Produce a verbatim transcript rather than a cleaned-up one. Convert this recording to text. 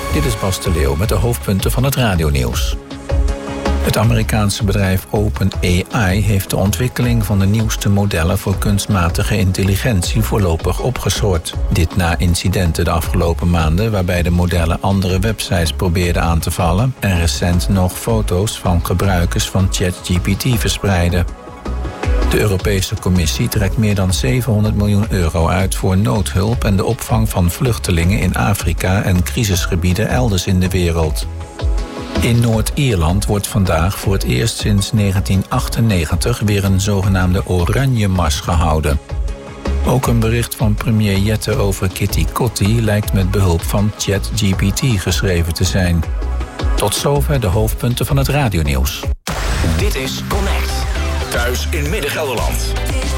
Dit is Bas de Leeuw met de hoofdpunten van het radionieuws. Het Amerikaanse bedrijf OpenAI heeft de ontwikkeling van de nieuwste modellen voor kunstmatige intelligentie voorlopig opgeschort. Dit na incidenten de afgelopen maanden waarbij de modellen andere websites probeerden aan te vallen en recent nog foto's van gebruikers van ChatGPT verspreiden. De Europese Commissie trekt meer dan zevenhonderd miljoen euro uit voor noodhulp en de opvang van vluchtelingen in Afrika en crisisgebieden elders in de wereld. In Noord-Ierland wordt vandaag voor het eerst sinds negentien achtennegentig weer een zogenaamde Oranje Mars gehouden. Ook een bericht van premier Jette over Kitty Kotti lijkt met behulp van ChatGPT geschreven te zijn. Tot zover de hoofdpunten van het radionieuws. Dit is Connect. Thuis in Midden-Gelderland.